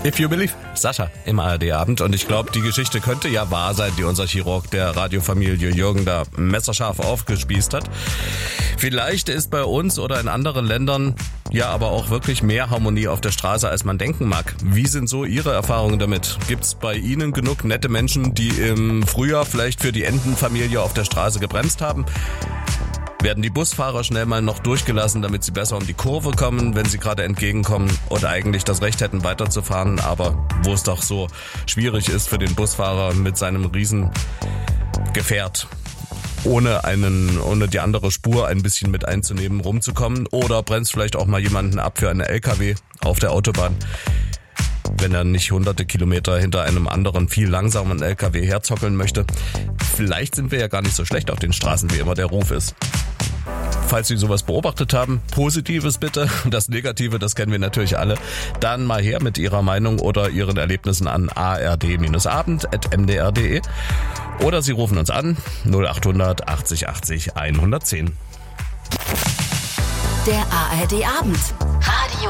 If You Believe, Sascha im ARD-Abend. Und ich glaube, die Geschichte könnte ja wahr sein, die unser Chirurg der Radiofamilie Jürgen da messerscharf aufgespießt hat. Vielleicht ist bei uns oder in anderen Ländern ja aber auch wirklich mehr Harmonie auf der Straße, als man denken mag. Wie sind so Ihre Erfahrungen damit? Gibt's bei Ihnen genug nette Menschen, die im Frühjahr vielleicht für die Entenfamilie auf der Straße gebremst haben? Werden die Busfahrer schnell mal noch durchgelassen, damit sie besser um die Kurve kommen, wenn sie gerade entgegenkommen oder eigentlich das Recht hätten weiterzufahren, aber wo es doch so schwierig ist für den Busfahrer mit seinem Riesengefährt ohne die andere Spur ein bisschen mit einzunehmen, rumzukommen, oder bremst vielleicht auch mal jemanden ab für einen LKW auf der Autobahn, wenn er nicht hunderte Kilometer hinter einem anderen, viel langsamen LKW herzockeln möchte. Vielleicht sind wir ja gar nicht so schlecht auf den Straßen, wie immer der Ruf ist. Falls Sie sowas beobachtet haben, Positives bitte, das Negative, das kennen wir natürlich alle, dann mal her mit Ihrer Meinung oder Ihren Erlebnissen an ard-abend@mdr.de oder Sie rufen uns an 0800 80 80 110. Der ARD-Abend.